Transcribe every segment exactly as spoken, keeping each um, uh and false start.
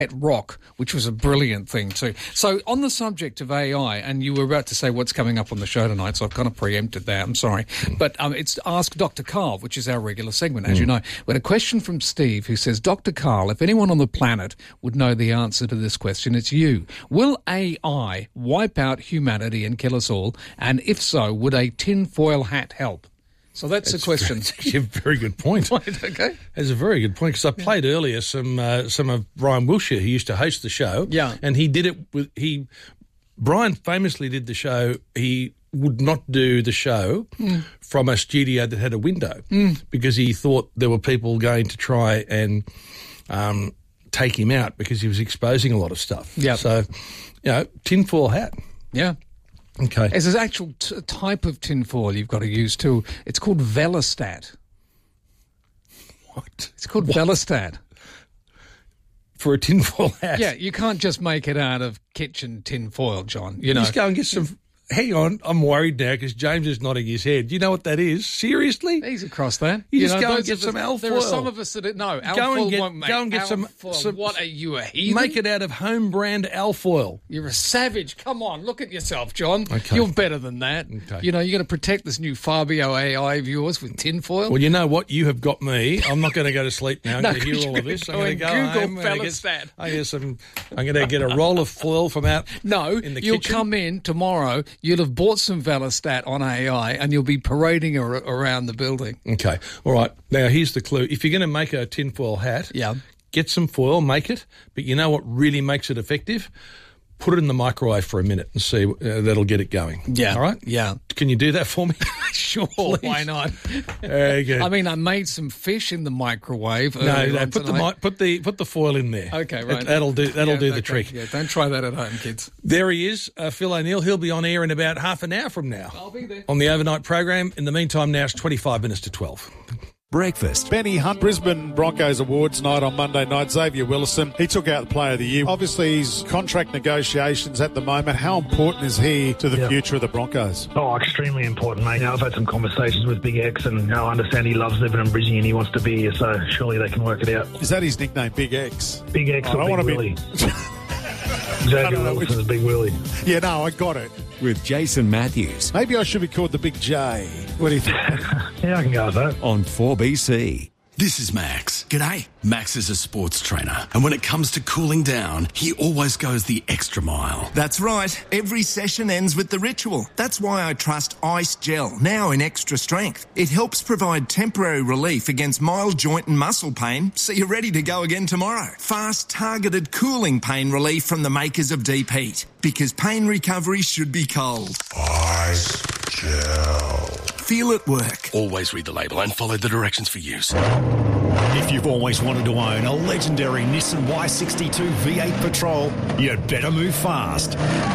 rock, which was a brilliant thing too. So on the subject of A I, and you were about to say what's coming up on the show tonight, so I've kind of preempted that, I'm sorry. But um, it's Ask Doctor Carl, which is our regular segment, as mm. you know. We had a question from Steve who says, Doctor Carl, if anyone on the planet would know the answer to this question, it's you. Will A I wipe out humanity and kill us all? And if so, would a tinfoil hat help? So that's, that's a question. That's actually a very good point. Right, okay. That's a very good point, because I played yeah. earlier some uh, some of Brian Wilshire, who used to host the show. Yeah. And he did it with, he, Brian famously did the show, he would not do the show mm. from a studio that had a window mm. because he thought there were people going to try and um, take him out because he was exposing a lot of stuff. Yeah. So, you know, tinfoil hat. Yeah. Okay. There's an actual t- type of tinfoil you've got to use too. It's called Velostat. What? It's called what? Velostat. For a tinfoil hat? Yeah, you can't just make it out of kitchen tinfoil, John. You know. Just go and get some... Hang on, I'm worried now because James is nodding his head. Do you know what that is? Seriously? Easy across that. You, you just know, go and get some alfoil. There are some of us that no, go and get, won't make go and get some, some. What are you, a heathen? Make it out of home brand alfoil. You're a savage. Come on, look at yourself, John. Okay. You're better than that. Okay. You know, you're going to protect this new Fabio A I of yours with tinfoil. Well, you know what? You have got me. I'm not going to go to sleep now. I'm no, going to hear all of this. I'm going to go Google home. I'm going to get some. I'm going to get a roll of foil from out. No, in the you'll kitchen. come in tomorrow. You'll have bought some Velostat on A I, and you'll be parading ar- around the building. Okay, all right. Now here's the clue: if you're going to make a tinfoil hat, yeah, get some foil, make it. But you know what really makes it effective? Put it in the microwave for a minute and see. Uh, that'll get it going. Yeah. All right? Yeah. Can you do that for me? Sure. Please. Why not? Very good. I mean, I made some fish in the microwave. No, no put the mi- put the put the foil in there. Okay, right. It, that'll do. That'll yeah, do okay. the trick. Yeah, don't try that at home, kids. There he is, uh, Phil O'Neill. He'll be on air in about half an hour from now. I'll be there on the overnight program. In the meantime, now it's twenty-five minutes to twelve. Breakfast. Benny Hunt, Brisbane Broncos Awards night on Monday night. Xavier Willison, he took out the Player of the Year. Obviously, his contract negotiations at the moment. How important is he to the yeah. future of the Broncos? Oh, extremely important, mate. Now, I've had some conversations with Big X, and now I understand he loves living in Brisbane and he wants to be here, so surely they can work it out. Is that his nickname, Big X? Big X oh, or I Big want Willie? Be... Xavier Wilson's Big Willie. Yeah, no, I got it. With Jason Matthews. Maybe I should be called the Big J. What do you think? Yeah, I can go with that. On four B C. This is Max. G'day. Max is a sports trainer, and when it comes to cooling down, he always goes the extra mile. That's right. Every session ends with the ritual. That's why I trust Ice Gel, now in extra strength. It helps provide temporary relief against mild joint and muscle pain, so you're ready to go again tomorrow. Fast, targeted cooling pain relief from the makers of Deep Heat, because pain recovery should be cold. Ice Gel. Feel it work. Always read the label and follow the directions for use. If you've always wanted to own a legendary Nissan Y sixty-two V eight Patrol, you'd better move fast.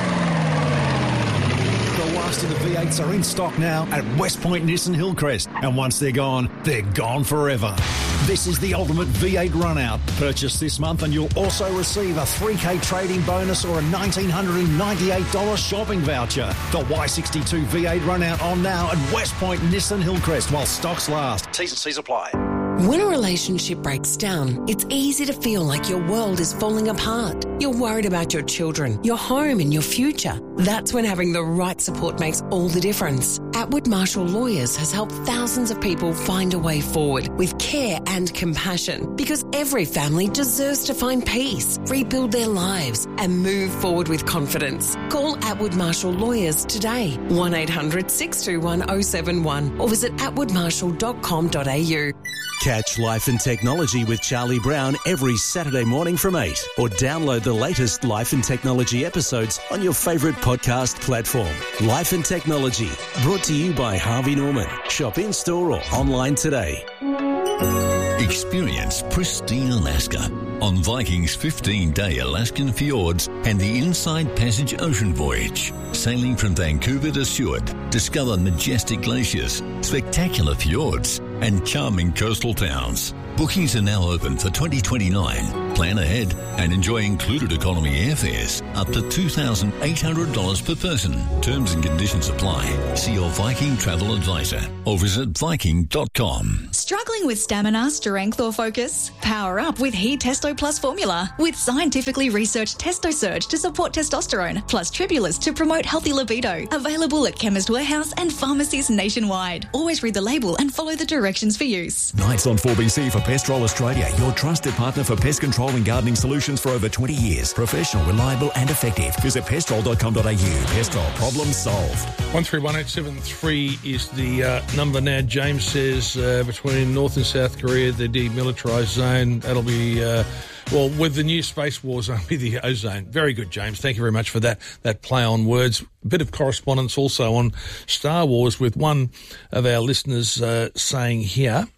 The last of the V eights are in stock now at West Point Nissan Hillcrest, and once they're gone, they're gone forever. This is the ultimate V eight run-out. Purchase this month and you'll also receive a three K trading bonus or a one thousand nine hundred ninety-eight dollars shopping voucher. The Y sixty-two V eight run-out on now at West Point Nissan Hillcrest while stocks last. T's and C's apply. When a relationship breaks down, it's easy to feel like your world is falling apart. You're worried about your children, your home and your future. That's when having the right support makes all the difference. Atwood Marshall Lawyers has helped thousands of people find a way forward with care and compassion, because every family deserves to find peace, rebuild their lives and move forward with confidence. Call Atwood Marshall Lawyers today, one eight hundred six two one oh seven one, or visit atwood marshall dot com dot a u. Catch Life and Technology with Charlie Brown every Saturday morning from eight, or download the latest Life and Technology episodes on your favourite podcast platform. Life and Technology, brought to you by Harvey Norman. Shop in-store or online today. Experience pristine Alaska on Viking's fifteen-day Alaskan fjords and the Inside Passage ocean voyage. Sailing from Vancouver to Seward, discover majestic glaciers, spectacular fjords, and charming coastal towns. Bookings are now open for twenty twenty-nine. Plan ahead and enjoy included economy airfares up to two thousand eight hundred dollars per person. Terms and conditions apply. See your Viking travel advisor or visit viking dot com. Struggling with stamina, strength or focus? Power up with He Testo Plus formula with scientifically researched Testo Surge to support testosterone plus Tribulus to promote healthy libido. Available at Chemist Warehouse and pharmacies nationwide. Always read the label and follow the directions for use. Nights on four B C for Pestrol Australia, your trusted partner for pest control and gardening solutions for over twenty years. Professional, reliable and effective. Visit pestrol dot com dot a u. Pestrol, problem solved. one three one eight seven three is the uh, number now. James says uh, between North and South Korea, the demilitarised zone, that'll be... Uh, Well, with the new Space War Zone, be the ozone. Very good, James. Thank you very much for that, that play on words. A bit of correspondence also on Star Wars with one of our listeners uh, saying here,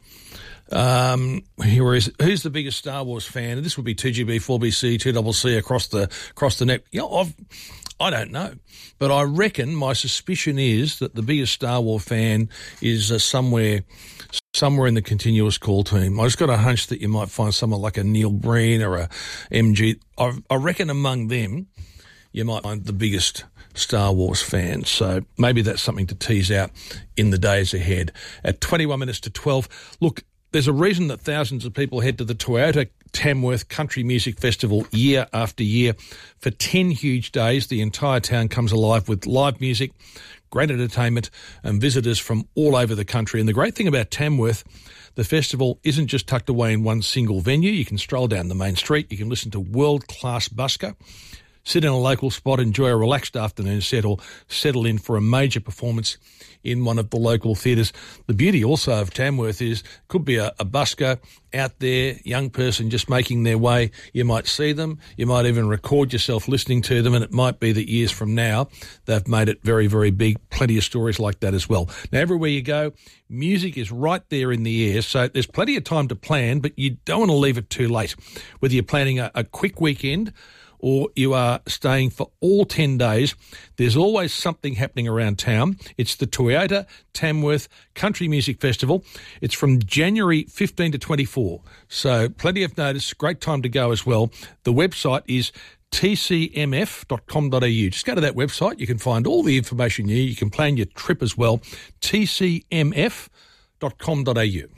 um, here is, who's the biggest Star Wars fan? And this would be two G B, four B C, two C C across the across the net. You know, I've, I don't know. But I reckon my suspicion is that the biggest Star Wars fan is uh, somewhere... somewhere in the continuous call team. I just got a hunch that you might find someone like a Neil Breen or a M G. I, I reckon among them, you might find the biggest Star Wars fans. So maybe that's something to tease out in the days ahead. At twenty-one minutes to twelve, look, there's a reason that thousands of people head to the Toyota Tamworth Country Music Festival year after year. For ten huge days, the entire town comes alive with live music, great entertainment and visitors from all over the country. And the great thing about Tamworth, the festival isn't just tucked away in one single venue. You can stroll down the main street, you can listen to world-class busker, sit in a local spot, enjoy a relaxed afternoon set, or settle in for a major performance in one of the local theatres. The beauty also of Tamworth is could be a, a busker out there, young person just making their way. You might see them, you might even record yourself listening to them, and it might be that years from now they've made it very, very big. Plenty of stories like that as well. Now, everywhere you go, music is right there in the air, so there's plenty of time to plan, but you don't want to leave it too late. Whether you're planning a, a quick weekend or you are staying for all ten days, there's always something happening around town. It's the Toyota Tamworth Country Music Festival. It's from January fifteenth to twenty-four, so plenty of notice, great time to go as well. The website is t c m f dot com dot a u. Just go to that website, you can find all the information you need, you can plan your trip as well, t c m f dot com dot a u.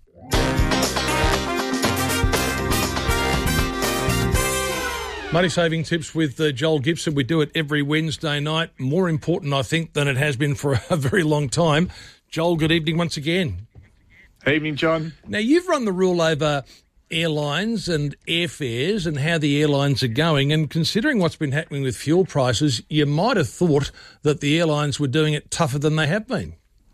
Money saving tips with uh, Joel Gibson. We do it every Wednesday night. More important, I think, than it has been for a very long time. Joel, good evening once again. Evening, John. Now, you've run the rule over airlines and airfares and how the airlines are going. And considering what's been happening with fuel prices, you might have thought that the airlines were doing it tougher than they have been.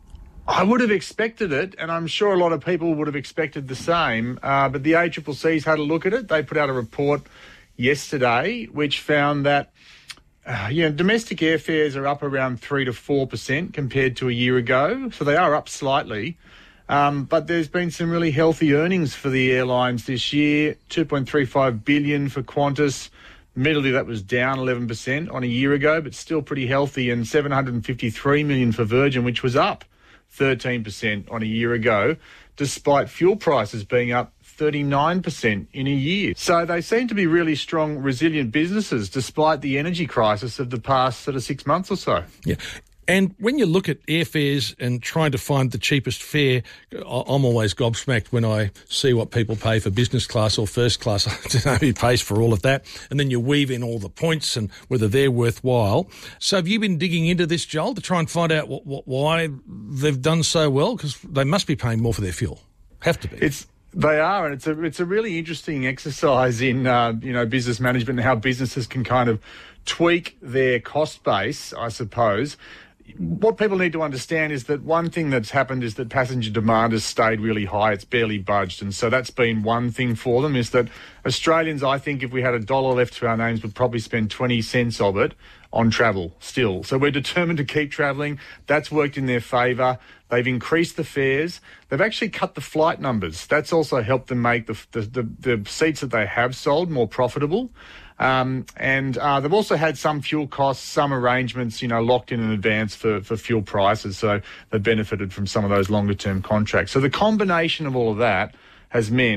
I would have expected it, and I'm sure a lot of people would have expected the same. Uh, but the A C C C's had a look at it. They put out a report yesterday, which found that uh, you know, domestic airfares are up around three to four percent compared to a year ago, so they are up slightly. Um, but there's been some really healthy earnings for the airlines this year. two point three five billion dollars for Qantas. Admittedly, that was down eleven percent on a year ago, but still pretty healthy. And seven hundred fifty-three million dollars for Virgin, which was up thirteen percent on a year ago, despite fuel prices being up thirty-nine percent in a year. So they seem to be really strong, resilient businesses despite the energy crisis of the past sort of six months or so. Yeah. And when you look at airfares and trying to find the cheapest fare, I'm always gobsmacked when I see what people pay for business class or first class. I don't know who pays for all of that. And then you weave in all the points and whether they're worthwhile. So have you been digging into this, Joel, to try and find out what, what, why they've done so well? Because they must be paying more for their fuel. Have to be. It's They are, and it's a it's a really interesting exercise in uh, you know business management and how businesses can kind of tweak their cost base, I suppose. What people need to understand is that one thing that's happened is that passenger demand has stayed really high. It's barely budged. And so that's been one thing for them, is that Australians, I think, if we had a dollar left to our names, would probably spend twenty cents of it on travel still. So we're determined to keep travelling. That's worked in their favour. They've increased the fares. They've actually cut the flight numbers. That's also helped them make the the, the, the seats that they have sold more profitable. Um, and uh, they've also had some fuel costs, some arrangements, you know, locked in in advance for, for fuel prices. So they've benefited from some of those longer term contracts. So the combination of all of that has meant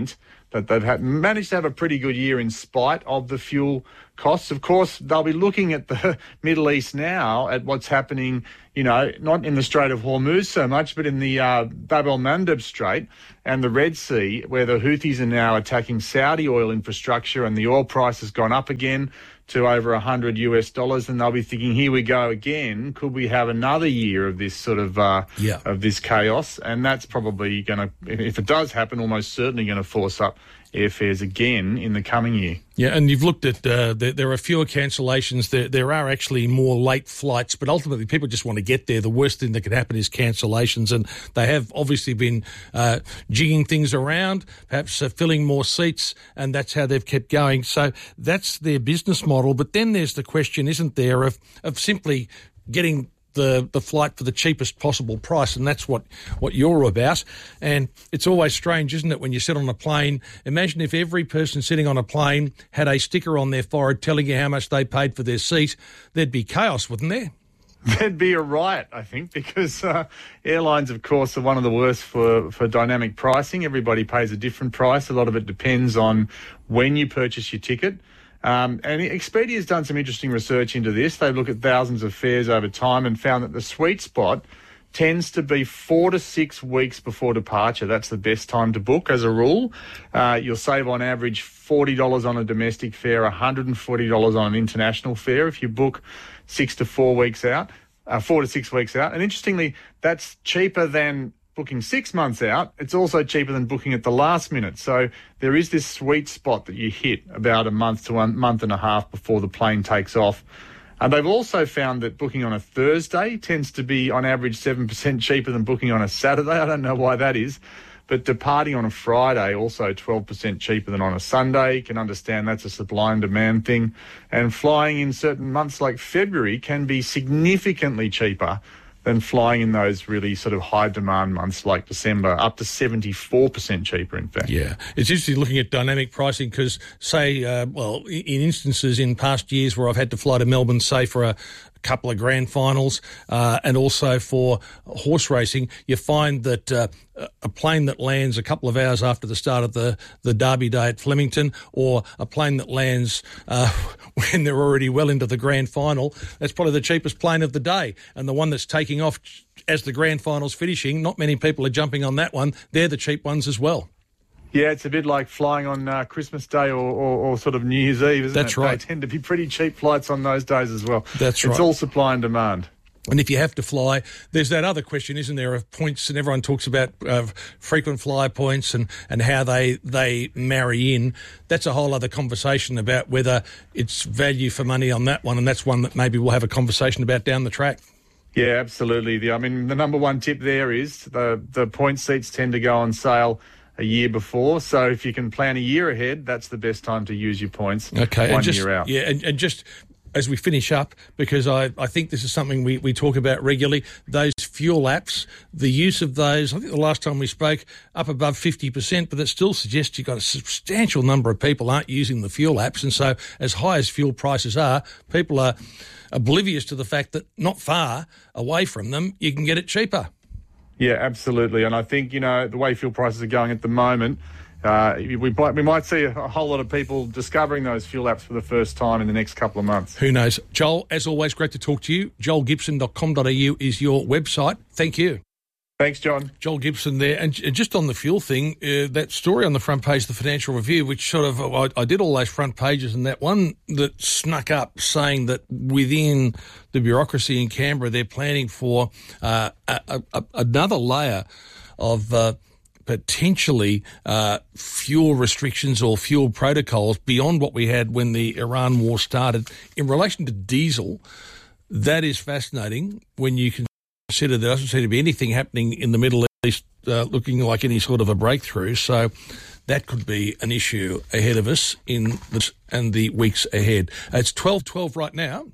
that they've had, managed to have a pretty good year in spite of the fuel costs. Of course, they'll be looking at the Middle East now at what's happening, you know, not in the Strait of Hormuz so much, but in the uh, Bab el-Mandeb Strait and the Red Sea, where the Houthis are now attacking Saudi oil infrastructure, and the oil price has gone up again to over one hundred US dollars, and they'll be thinking, here we go again. Could we have another year of this sort of uh, yeah. of this chaos? And that's probably going to, if it does happen, almost certainly going to force up airfares again in the coming year. Yeah, and you've looked at, uh, there, there are fewer cancellations. There, there are actually more late flights, but ultimately people just want to get there. The worst thing that could happen is cancellations, and they have obviously been uh, jigging things around, perhaps uh, filling more seats, and that's how they've kept going. So that's their business model. But then there's the question, isn't there, of, of simply getting the the flight for the cheapest possible price, and that's what, what you're about. And it's always strange, isn't it, when you sit on a plane. Imagine if every person sitting on a plane had a sticker on their forehead telling you how much they paid for their seat. There'd be chaos, wouldn't there? There'd be a riot, I think, because uh, airlines, of course, are one of the worst for, for dynamic pricing. Everybody pays a different price. A lot of it depends on when you purchase your ticket. Um, and Expedia's done some interesting research into this. They look at thousands of fares over time and found that the sweet spot tends to be four to six weeks before departure. That's the best time to book as a rule. Uh, you'll save on average forty dollars on a domestic fare, one hundred forty dollars on an international fare if you book six to four weeks out, uh, four to six weeks out. And interestingly, that's cheaper than booking six months out. It's also cheaper than booking at the last minute. So there is this sweet spot that you hit about a month to one month and a half before the plane takes off. And they've also found that booking on a Thursday tends to be on average seven percent cheaper than booking on a Saturday. I don't know why that is. But departing on a Friday, also twelve percent cheaper than on a Sunday. You can understand that's a supply and demand thing. And flying in certain months like February can be significantly cheaper than flying in those really sort of high demand months like December, up to seventy-four percent cheaper, in fact. Yeah. It's interesting looking at dynamic pricing because, say, uh, well, in instances in past years where I've had to fly to Melbourne, say, for a couple of grand finals uh, and also for horse racing, you find that uh, a plane that lands a couple of hours after the start of the, the Derby Day at Flemington, or a plane that lands uh, when they're already well into the grand final, that's probably the cheapest plane of the day. And the one that's taking off as the grand final's finishing, not many people are jumping on that one. They're the cheap ones as well. Yeah, it's a bit like flying on uh, Christmas Day or, or, or sort of New Year's Eve, isn't That's it? right. They tend to be pretty cheap flights on those days as well. That's right. It's all supply and demand. And if you have to fly, there's that other question, isn't there, of points, and everyone talks about uh, frequent flyer points and, and how they, they marry in. That's a whole other conversation about whether it's value for money on that one, and that's one that maybe we'll have a conversation about down the track. Yeah, absolutely. The, I mean, the number one tip there is the, the point seats tend to go on sale a year before. So if you can plan a year ahead, that's the best time to use your points. Okay, one and just, year out. Yeah, and, and just as we finish up, because I, I think this is something we, we talk about regularly, those fuel apps, the use of those, I think the last time we spoke, up above fifty percent, but that still suggests you've got a substantial number of people aren't using the fuel apps. And so as high as fuel prices are, people are oblivious to the fact that not far away from them, you can get it cheaper. Yeah, absolutely. And I think, you know, the way fuel prices are going at the moment, uh, we, we might see a whole lot of people discovering those fuel apps for the first time in the next couple of months. Who knows? Joel, as always, great to talk to you. joel gibson dot com dot a u is your website. Thank you. Thanks, John. Joel Gibson there. And just on the fuel thing, uh, that story on the front page of the Financial Review, which sort of, I, I did all those front pages, and that one that snuck up saying that within the bureaucracy in Canberra, they're planning for uh, a, a, another layer of uh, potentially uh, fuel restrictions or fuel protocols beyond what we had when the Iran war started. In relation to diesel, that is fascinating when you can consider there doesn't seem to be anything happening in the Middle East uh, looking like any sort of a breakthrough. So that could be an issue ahead of us in the, and the weeks ahead. It's twelve twelve right now.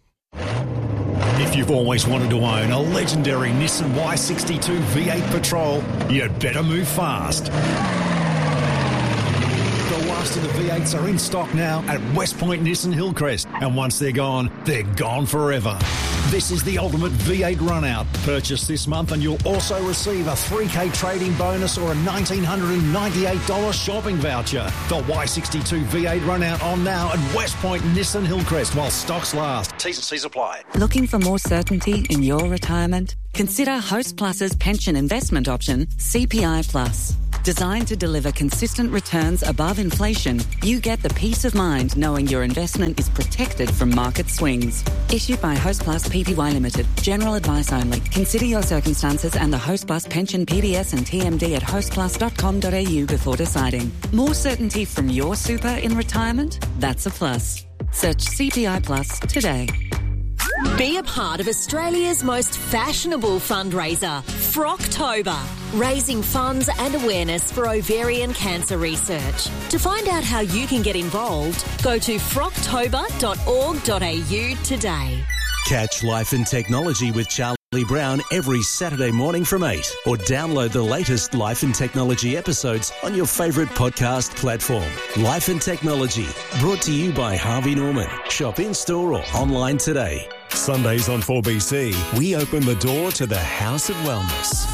If you've always wanted to own a legendary Nissan Y sixty-two V eight Patrol, you'd better move fast. The last of the V eights are in stock now at West Point Nissan Hillcrest. And once they're gone, they're gone forever. This is the ultimate V eight run-out. Purchase this month and you'll also receive a three K trading bonus or a one thousand nine hundred ninety-eight dollars shopping voucher. The Y sixty-two V eight run-out on now at West Point Nissan Hillcrest while stocks last. T's and C's apply. Looking for more certainty in your retirement? Consider Host Plus's pension investment option, C P I Plus. Designed to deliver consistent returns above inflation, you get the peace of mind knowing your investment is protected from market swings. Issued by Host Plus Pty Limited. General advice only. Consider your circumstances and the Host Plus pension P D S and T M D at host plus dot com dot a u before deciding. More certainty from your super in retirement? That's a plus. Search C P I Plus today. Be a part of Australia's most fashionable fundraiser, Frocktober, raising funds and awareness for ovarian cancer research. To find out how you can get involved, go to frocktober dot org dot a u today. Catch Life and Technology with Charlie Brown every Saturday morning from eight, or download the latest Life and Technology episodes on your favourite podcast platform. Life and Technology, brought to you by Harvey Norman. Shop in-store or online today. Sundays on four B C, we open the door to the House of Wellness.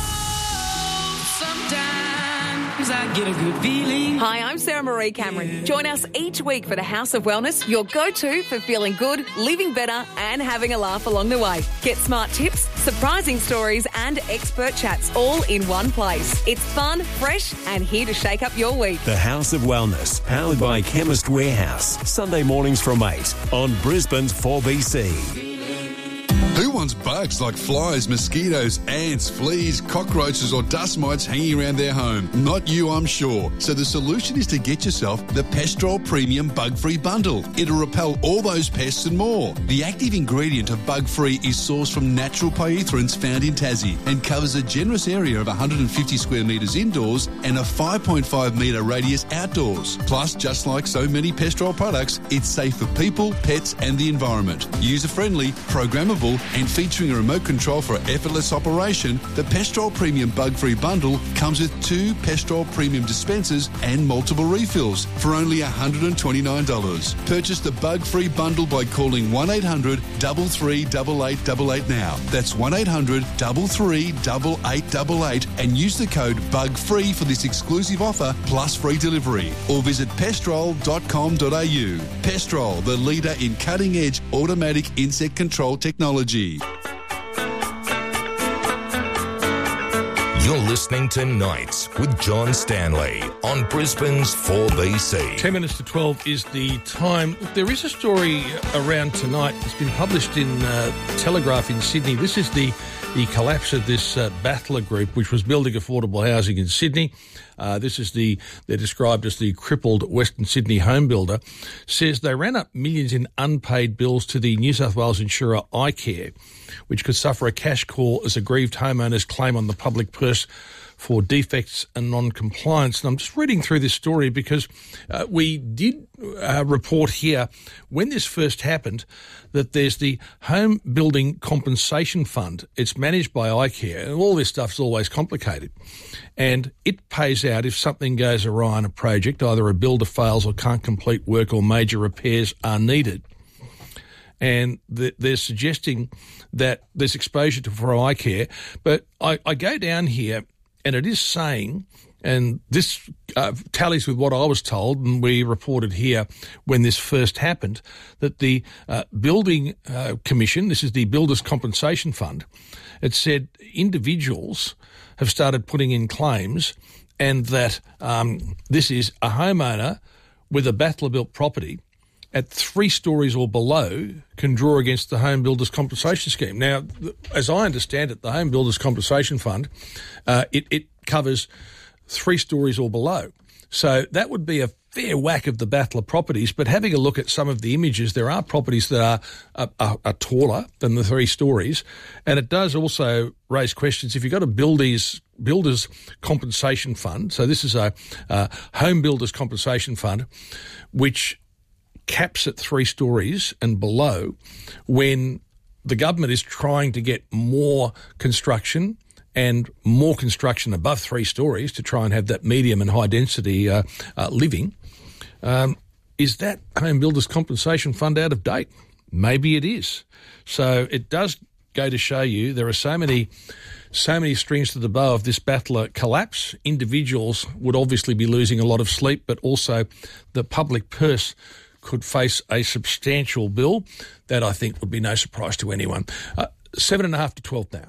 I get a good feeling. Hi, I'm Sarah Marie Cameron. Join us each week for the House of Wellness, your go-to for feeling good, living better and having a laugh along the way. Get smart tips, surprising stories and expert chats all in one place. It's fun, fresh and here to shake up your week. The House of Wellness, powered by Chemist Warehouse. Sunday mornings from eight on Brisbane's four B C. Who wants bugs like flies, mosquitoes, ants, fleas, cockroaches or dust mites hanging around their home? Not you, I'm sure. So the solution is to get yourself the Pestrol Premium Bug-Free Bundle. It'll repel all those pests and more. The active ingredient of Bug-Free is sourced from natural pyrethroids found in Tassie and covers a generous area of one hundred fifty square metres indoors and a five point five metre radius outdoors. Plus, just like so many Pestrol products, it's safe for people, pets and the environment. User-friendly, programmable and featuring a remote control for effortless operation, the Pestrol Premium Bug-Free Bundle comes with two Pestrol Premium dispensers and multiple refills for only one hundred twenty-nine dollars. Purchase the Bug-Free Bundle by calling one eight hundred, three three eight eight eight eight now. That's one eight hundred, three three eight eight eight eight and use the code BUGFREE for this exclusive offer plus free delivery. Or visit pestrol dot com dot a u. Pestrol, the leader in cutting-edge automatic insect control technology. You're listening to Nights with John Stanley on Brisbane's four B C. ten minutes to twelve is the time. There is a story around tonight that's been published in uh, Telegraph in Sydney. This is the, the collapse of this uh, Battler Group, which was building affordable housing in Sydney. Uh, this is the, they're described as the crippled Western Sydney home builder, says they ran up millions in unpaid bills to the New South Wales insurer iCare, which could suffer a cash call as aggrieved homeowners claim on the public purse for defects and non-compliance. And I'm just reading through this story because uh, we did uh, report here when this first happened that there's the Home Building Compensation Fund. It's managed by iCare, and all this stuff's always complicated. And it pays out if something goes awry on a project, either a builder fails or can't complete work or major repairs are needed. And the, they're suggesting that there's exposure to for iCare. But I, I go down here and it is saying, and this uh, tallies with what I was told and we reported here when this first happened, that the uh, Building uh, Commission, this is the Builders Compensation Fund, it said individuals have started putting in claims and that um, this is a homeowner with a Battler-built property at three stories or below can draw against the Home Builders Compensation Scheme. Now, as I understand it, the Home Builders Compensation Fund, uh, it, it covers three stories or below. So that would be a fair whack of the Battler properties, but having a look at some of the images, there are properties that are, are, are, are taller than the three stories, and it does also raise questions. If you've got a builders, builders compensation fund, so this is a, a Home Builders Compensation Fund, which caps at three stories and below, when the government is trying to get more construction and more construction above three stories to try and have that medium and high density uh, uh, living, Um, is that Home Builders Compensation Fund out of date? Maybe it is. So it does go to show you there are so many so many strings to the bow of this battler collapse. Individuals would obviously be losing a lot of sleep, but also the public purse could face a substantial bill. That, I think, would be no surprise to anyone. Uh, seven and a half to twelve now.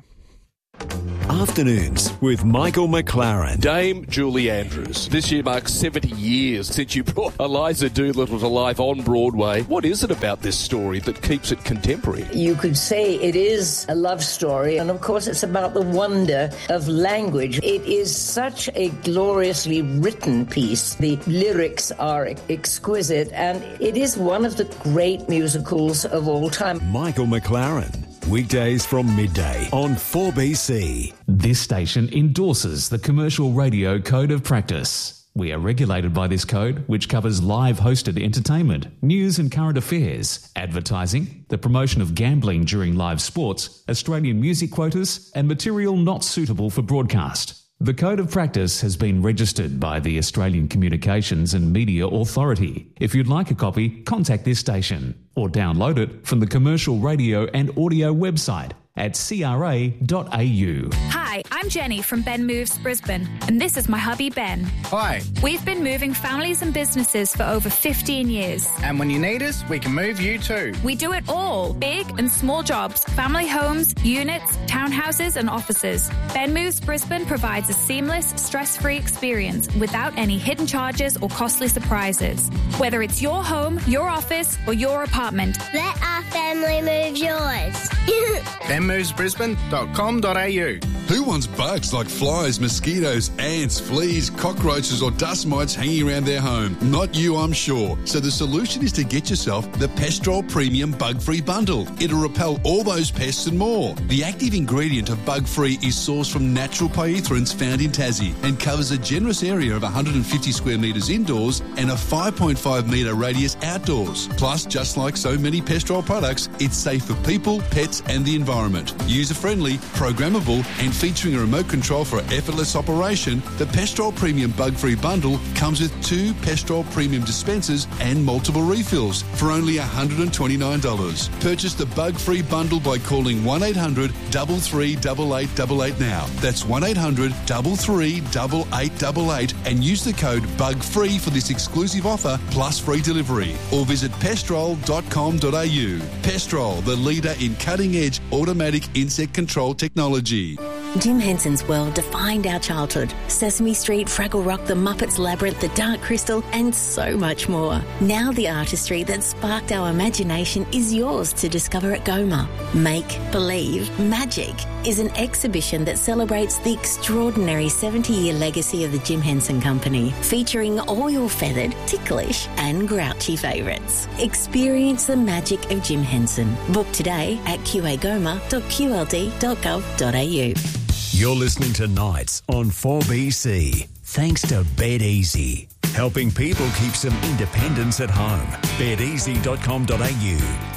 Afternoons with Michael McLaren. Dame Julie Andrews. This year marks seventy years since you brought Eliza Doolittle to life on Broadway. What is it about this story that keeps it contemporary? You could say it is a love story, and of course it's about the wonder of language. It is such a gloriously written piece. The lyrics are exquisite, and it is one of the great musicals of all time. Michael McLaren. Weekdays from midday on four B C. This station endorses the Commercial Radio Code of Practice. We are regulated by this code, which covers live hosted entertainment, news and current affairs, advertising, the promotion of gambling during live sports, Australian music quotas, and material not suitable for broadcast. The Code of Practice has been registered by the Australian Communications and Media Authority. If you'd like a copy, contact this station or download it from the Commercial Radio and Audio website at c r a dot a u. Hi, I'm Jenny from Ben Moves Brisbane, and this is my hubby Ben. Hi. We've been moving families and businesses for over fifteen years. And when you need us, we can move you too. We do it all, big and small jobs, family homes, units, townhouses and offices. Ben Moves Brisbane provides a seamless, stress-free experience without any hidden charges or costly surprises. Whether it's your home, your office or your apartment. Let our family move yours. ben moves brisbane dot com dot a u. Who wants bugs like flies, mosquitoes, ants, fleas, cockroaches or dust mites hanging around their home? Not you, I'm sure. So the solution is to get yourself the Pestrol Premium Bug-Free Bundle. It'll repel all those pests and more. The active ingredient of Bug-Free is sourced from natural pyrethroids found in Tassie and covers a generous area of one hundred fifty square metres indoors and a five point five metre radius outdoors. Plus, just like so many Pestrol products, it's safe for people, pets and the environment. User-friendly, programmable and featuring a remote control for effortless operation, the Pestrol Premium Bug-Free Bundle comes with two Pestrol Premium dispensers and multiple refills for only one hundred twenty-nine dollars. Purchase the Bug-Free Bundle by calling one eight hundred, three three eight eight eight eight now. That's one eight hundred, three three eight eight eight eight and use the code BUGFREE for this exclusive offer plus free delivery. Or visit pestrol dot com dot a u. Pestrol, the leader in cutting-edge automatic insect control technology. Jim Henson's World defined our childhood. Sesame Street, Fraggle Rock, The Muppets Labyrinth, The Dark Crystal, and so much more. Now the artistry that sparked our imagination is yours to discover at Goma. Make Believe Magic is an exhibition that celebrates the extraordinary seventy-year legacy of the Jim Henson Company, featuring all your feathered, ticklish and grouchy favourites. Experience the magic of Jim Henson. Book today at q a goma dot q l d dot gov dot a u. You're listening to Nights on four B C. Thanks to BedEasy. Helping people keep some independence at home. bed easy dot com dot a u.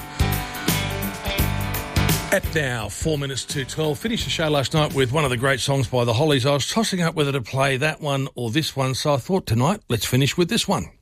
At now, four minutes to twelve. Finished the show last night with one of the great songs by the Hollies. I was tossing up whether to play that one or this one, so I thought tonight, let's finish with this one.